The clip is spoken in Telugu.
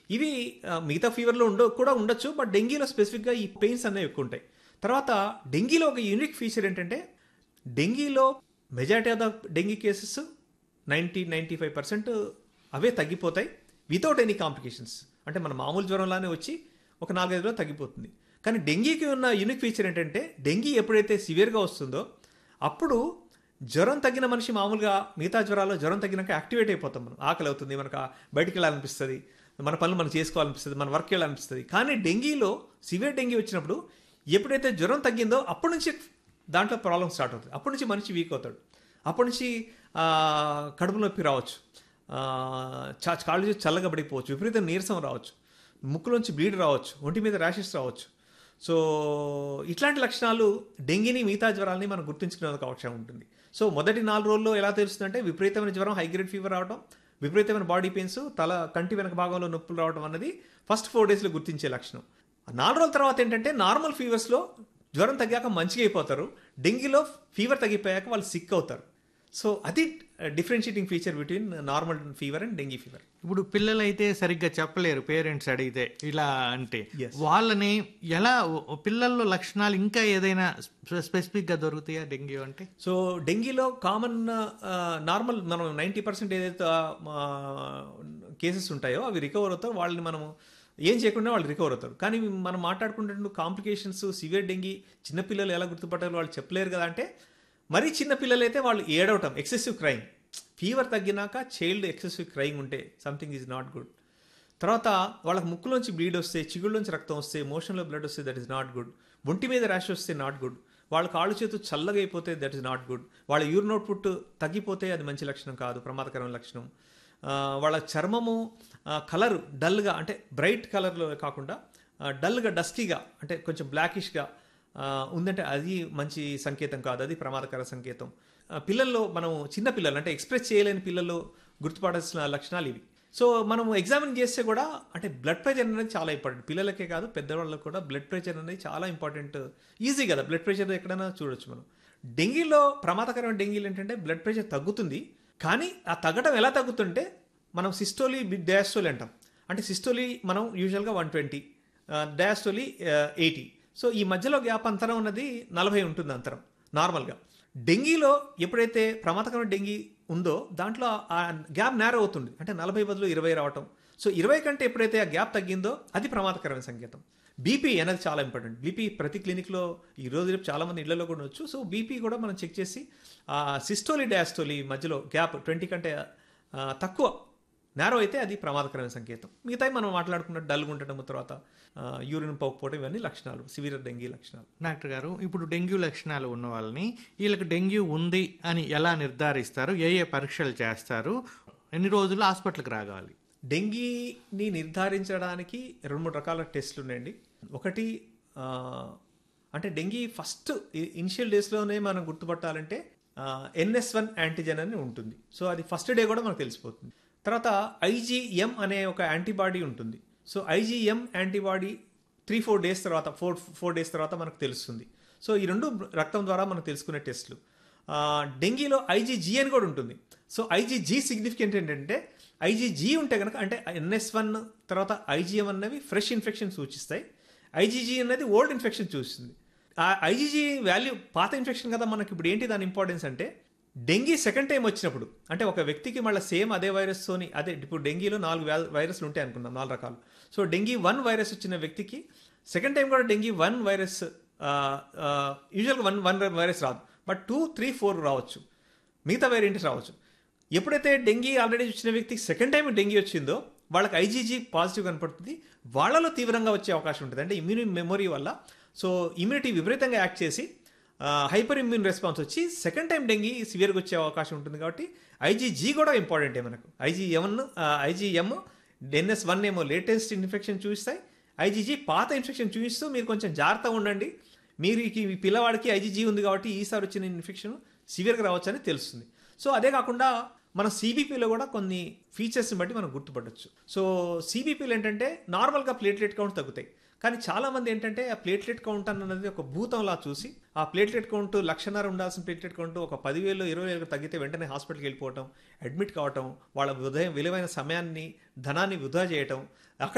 ఇవి మిగతా ఫీవర్లో కూడా ఉండొచ్చు, బట్ డెంగీలో స్పెసిఫిక్గా ఈ పెయిన్స్ అనేవి ఎక్కువ ఉంటాయి. తర్వాత డెంగీలో ఒక యూనిక్ ఫీచర్ ఏంటంటే, డెంగీలో majority of the dengue cases 90-95% అవే తగ్గిపోతాయి వితౌట్ ఎనీ కాంప్లికేషన్స్. అంటే మన మామూలు జ్వరంలానే వచ్చి ఒక 4-5 రోజులు తగ్గిపోతుంది. కానీ డెంగీకి ఉన్న యూనిక్ ఫీచర్ ఏంటంటే, డెంగీ ఎప్పుడైతే సివియర్గా వస్తుందో అప్పుడు జ్వరం తగ్గిన మనిషి మామూలుగా మిగతా జ్వరాల్లో జ్వరం తగ్గినాక యాక్టివేట్ అయిపోతాం. మనం ఆకలి అవుతుంది, మనకు బయటికి వెళ్ళాలనిపిస్తుంది, మన పనులు మనం చేసుకోవాలనిపిస్తుంది, మన వర్క్ వెళ్ళాలనిపిస్తుంది. కానీ డెంగీలో సివియర్ డెంగీ వచ్చినప్పుడు ఎప్పుడైతే జ్వరం తగ్గిందో అప్పటి నుంచి దాంట్లో ప్రాబ్లమ్ స్టార్ట్ అవుతుంది. అప్పటి నుంచి మనిషి వీక్ అవుతాడు. అప్పటి నుంచి కడుపు నొప్పి రావచ్చు, కాళ్ళు చల్లగా పడిపోవచ్చు, విపరీత నీరసం రావచ్చు, ముక్కులోంచి బ్లీడ్ రావచ్చు, ఒంటి మీద ర్యాషెస్ రావచ్చు. సో ఇట్లాంటి లక్షణాలు డెంగీని మిగతా జ్వరాలని మనం గుర్తించుకునేందుకు అవకాశం ఉంటుంది. సో మొదటి 4 రోజుల్లో ఎలా తెలుస్తుందంటే, విపరీతమైన జ్వరం, హై గ్రేడ్ ఫీవర్ రావడం, విపరీతమైన బాడీ పెయిన్స్, కంటి వెనక భాగంలో నొప్పులు రావడం అన్నది ఫస్ట్ 4 డేస్లో గుర్తించే లక్షణం. 4 రోజుల తర్వాత ఏంటంటే, నార్మల్ ఫీవర్స్లో జ్వరం తగ్గాక మంచిగా అయిపోతారు, డెంగీలో ఫీవర్ తగ్గిపోయాక వాళ్ళు సిక్ అవుతారు. సో అది differentiating feature between normal fever and dengue fever. ఇప్పుడు పిల్లలైతే సరిగ్గా చెప్పలేరు, పేరెంట్స్ అడిగితే ఇలా అంటే వాళ్ళని ఎలా, పిల్లల్లో లక్షణాలు ఇంకా ఏదైనా స్పెసిఫిక్గా దొరుకుతాయా డెంగ్యూ అంటే? సో డెంగీలో కామన్ నార్మల్ మనం 90% ఏదైతే కేసెస్ ఉంటాయో అవి రికవర్ అవుతారు. వాళ్ళని మనం ఏం చేయకుండా వాళ్ళు రికవర్ అవుతారు. కానీ మనం మాట్లాడుకుంటున్న కాంప్లికేషన్స్, సివియర్ డెంగీ చిన్నపిల్లలు ఎలా గుర్తుపట్టారు వాళ్ళు చెప్పలేరు కదా. అంటే మరీ చిన్న పిల్లలైతే వాళ్ళు ఏడవటం, excessive crime, fever తగ్గినాక child excessive crime ఉంటే సంథింగ్ ఈజ్ నాట్ గుడ్. తర్వాత వాళ్ళకి ముక్కులోంచి బ్లీడ్ వస్తే, చిగుళ్ళలోంచి రక్తం వస్తే, మోషన్లో బ్లడ్ వస్తే దట్ ఈస్ నాట్ గుడ్. ఒంటి మీద ర్యాష్ వస్తే నాట్ గుడ్. వాళ్ళ కాళ్ళు చేతులు చల్లగా అయిపోతే దట్ ఈస్ నాట్ గుడ్. వాళ్ళ యూరిన్ అవుట్పుట్ తగ్గిపోతే అది మంచి లక్షణం కాదు, ప్రమాదకరమైన లక్షణం. వాళ్ళ చర్మము కలర్ డల్గా, అంటే బ్రైట్ కలర్లో కాకుండా డల్గా, డస్కీగా, అంటే కొంచెం బ్లాకిష్గా ఉందంటే అది మంచి సంకేతం కాదు, అది ప్రమాదకర సంకేతం. పిల్లల్లో మనం చిన్న పిల్లలు అంటే ఎక్స్ప్రెస్ చేయలేని పిల్లల్లో గుర్తుపడాల్సిన లక్షణాలు ఇవి. సో మనం ఎగ్జామిన్ చేస్తే కూడా అంటే బ్లడ్ ప్రెషర్ అనేది చాలా ఇంపార్టెంట్. పిల్లలకే కాదు పెద్దవాళ్ళకి కూడా బ్లడ్ ప్రెషర్ అనేది చాలా ఇంపార్టెంట్. ఈజీ కదా బ్లడ్ ప్రెషర్ ఎక్కడైనా చూడొచ్చు మనం. డెంగీలో ప్రమాదకరమైన డెంగీలు ఏంటంటే బ్లడ్ ప్రెషర్ తగ్గుతుంది, కానీ ఆ తగ్గడం ఎలా తగ్గుతుంటే మనం సిస్టోలీ డయాస్టోలీ అంటాం. అంటే సిస్టోలీ మనం యూజువల్గా 120, డయాస్టోలీ 80. సో ఈ మధ్యలో గ్యాప్ అంతరం ఉన్నది 40 ఉంటుంది అంతరం నార్మల్గా. డెంగీలో ఎప్పుడైతే ప్రమాదకరమైన డెంగీ ఉందో దాంట్లో ఆ గ్యాప్ నేరో అవుతుంది, అంటే 40 బదులు 20 రావటం. సో 20 కంటే ఎప్పుడైతే ఆ గ్యాప్ తగ్గిందో అది ప్రమాదకరమైన సంకేతం. బీపీ అనేది చాలా ఇంపార్టెంట్. బీపీ ప్రతి క్లినిక్లో ఈరోజు రేపు చాలామంది ఇళ్లలో కూడా వచ్చు. సో బీపీ కూడా మనం చెక్ చేసి సిస్టోలీ డయాస్టోలీ మధ్యలో గ్యాప్ 20 కంటే తక్కువ నేరో అయితే అది ప్రమాదకరమైన సంకేతం. మిగతాయి మనం మాట్లాడుకున్న డల్గా ఉండటం, తర్వాత యూరిన్ పోకపోవడం, ఇవన్నీ లక్షణాలు, సివియర్ డెంగీ లక్షణాలు. డాక్టర్ గారు, ఇప్పుడు డెంగ్యూ లక్షణాలు ఉన్న వాళ్ళని వీళ్ళకి డెంగ్యూ ఉంది అని ఎలా నిర్ధారిస్తారు? ఏ పరీక్షలు చేస్తారు? ఎన్ని రోజులు హాస్పిటల్కి రాగాలి? డెంగీని నిర్ధారించడానికి 2-3 రకాల టెస్టులు ఉన్నాయండి. ఒకటి అంటే డెంగీ ఫస్ట్ ఇనిషియల్ డేస్లోనే మనం గుర్తుపట్టాలంటే NS1 యాంటీజెన్ అని ఉంటుంది. సో అది ఫస్ట్ డే కూడా మనకు తెలిసిపోతుంది. తర్వాత IgM అనే ఒక యాంటీబాడీ ఉంటుంది. సో IgM యాంటీబాడీ 3-4 డేస్ తర్వాత 4 డేస్ తర్వాత మనకు తెలుస్తుంది. సో ఈ 2 రక్తం ద్వారా మనం తెలుసుకునే టెస్టులు. డెంగీలో IgG అని కూడా ఉంటుంది. సో IgG సిగ్నిఫికెంట్ ఏంటంటే, IgG ఉంటే కనుక అంటే NS1 తర్వాత IgM అనేవి ఫ్రెష్ ఇన్ఫెక్షన్ సూచిస్తాయి, IgG అనేది ఓల్డ్ ఇన్ఫెక్షన్ చూస్తుంది. ఆ IgG వాల్యూ పాత ఇన్ఫెక్షన్ కదా మనకి. ఇప్పుడు ఏంటి దాని ఇంపార్టెన్స్ అంటే, డెంగీ సెకండ్ టైం వచ్చినప్పుడు, అంటే ఒక వ్యక్తికి మళ్ళీ సేమ్ అదే వైరస్తోని, అదే ఇప్పుడు డెంగీలో 4 వైరస్లు ఉంటాయి అనుకుందాం, 4 రకాలు. సో డెంగీ 1 వైరస్ వచ్చిన వ్యక్తికి సెకండ్ టైం కూడా డెంగీ 1 వైరస్ యూజువల్గా 1 వైరస్ రాదు, బట్ 2, 3, 4 రావచ్చు, మిగతా వేరియంట్స్ రావచ్చు. ఎప్పుడైతే డెంగీ ఆల్రెడీ వచ్చిన వ్యక్తికి సెకండ్ టైం డెంగీ వచ్చిందో వాళ్ళకి IgG పాజిటివ్ కనపడుతుంది, వాళ్ళలో తీవ్రంగా వచ్చే అవకాశం ఉంటుంది. అంటే ఇమ్యూన్ మెమొరీ వల్ల సో ఇమ్యూనిటీ విపరీతంగా యాక్ట్ చేసి హైపర్ ఇమ్యూన్ రెస్పాన్స్ వచ్చి సెకండ్ టైం డెంగీ సివియర్గా వచ్చే అవకాశం ఉంటుంది. కాబట్టి IgG కూడా ఇంపార్టెంటే మనకు. IgM NS1 ఏమో లేటెస్ట్ ఇన్ఫెక్షన్ చూపిస్తాయి, IgG పాత ఇన్ఫెక్షన్ చూపిస్తూ మీరు కొంచెం జాగ్రత్తగా ఉండండి, మీరు ఈ పిల్లవాడికి IgG ఉంది కాబట్టి ఈసారి వచ్చిన ఇన్ఫెక్షన్ సివియర్గా రావచ్చు అని తెలుస్తుంది. సో అదే కాకుండా మన CBPలో కూడా కొన్ని ఫీచర్స్ని బట్టి మనం గుర్తుపట్టవచ్చు. సో CBPలు ఏంటంటే నార్మల్గా ప్లేట్లెట్ కౌంట్ తగ్గుతాయి, కానీ చాలామంది ఏంటంటే ఆ ప్లేట్లెట్ కౌంట్ అన్నది ఒక భూతంలా చూసి ఆ ప్లేట్లెట్ కౌంట్ 1,50,000 ఉండాల్సిన ప్లేట్లెట్ కౌంట్ ఒక 10,000, 20,000 తగ్గితే వెంటనే హాస్పిటల్కి వెళ్ళిపోవటం, అడ్మిట్ కావటం, వాళ్ళ విలువైన సమయాన్ని, ధనాన్ని వృధా చేయటం,